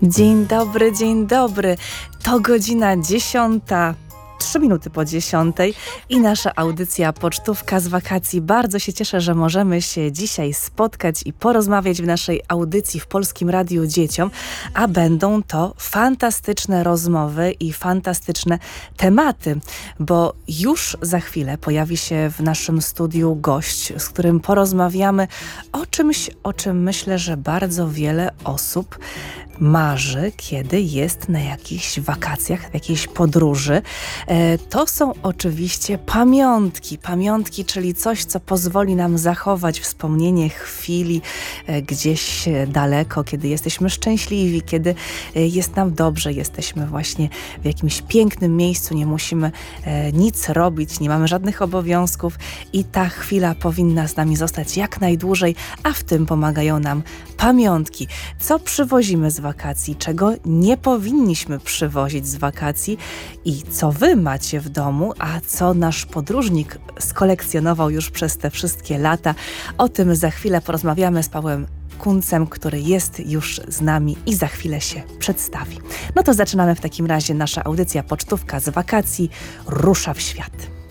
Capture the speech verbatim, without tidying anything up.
Dzień dobry, dzień dobry. To godzina dziesiąta. Trzy minuty po dziesiątej i nasza audycja Pocztówka z wakacji. Bardzo się cieszę, że możemy się dzisiaj spotkać i porozmawiać w naszej audycji w Polskim Radiu Dzieciom, a będą to fantastyczne rozmowy i fantastyczne tematy, bo już za chwilę pojawi się w naszym studiu gość, z którym porozmawiamy o czymś, o czym myślę, że bardzo wiele osób marzy, kiedy jest na jakichś wakacjach, w jakiejś podróży. E, to są oczywiście pamiątki. Pamiątki, czyli coś, co pozwoli nam zachować wspomnienie chwili e, gdzieś daleko, kiedy jesteśmy szczęśliwi, kiedy e, jest nam dobrze, jesteśmy właśnie w jakimś pięknym miejscu, nie musimy e, nic robić, nie mamy żadnych obowiązków i ta chwila powinna z nami zostać jak najdłużej, a w tym pomagają nam pamiątki. Co przywozimy z wakacji, czego nie powinniśmy przywozić z wakacji i co wy macie w domu, a co nasz podróżnik skolekcjonował już przez te wszystkie lata. O tym za chwilę porozmawiamy z Pawłem Kuncem, który jest już z nami i za chwilę się przedstawi. No to zaczynamy w takim razie. Nasza audycja Pocztówka z wakacji rusza w świat.